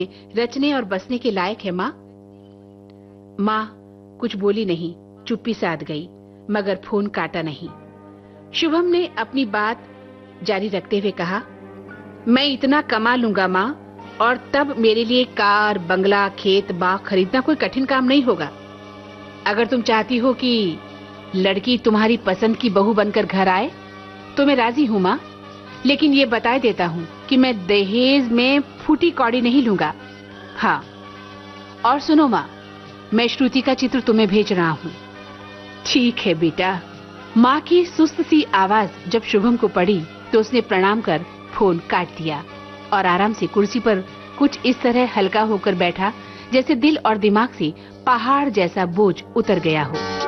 रचने और बसने के लायक है माँ। माँ कुछ बोली नहीं, चुप्पी साध गई, मगर फोन काटा नहीं। शुभम ने अपनी बात जारी रखते हुए कहा, मैं इतना कमा लूंगा माँ, और तब मेरे लिए कार, बंगला, खेत, बाग खरीदना कोई कठिन काम नहीं होगा। अगर तुम चाहती हो कि लड़की तुम्हारी पसंद की बहू बनकर घर आए तो मैं राजी हूँ माँ, लेकिन ये बता देता हूँ कि मैं दहेज में फूटी कौड़ी नहीं लूंगा। हाँ, और सुनो माँ, मैं श्रुति का चित्र तुम्हें भेज रहा हूँ। ठीक है बेटा। माँ की सुस्त सी आवाज जब शुभम को पड़ी तो उसने प्रणाम कर फोन काट दिया और आराम से कुर्सी पर कुछ इस तरह हल्का होकर बैठा जैसे दिल और दिमाग से पहाड़ जैसा बोझ उतर गया हो।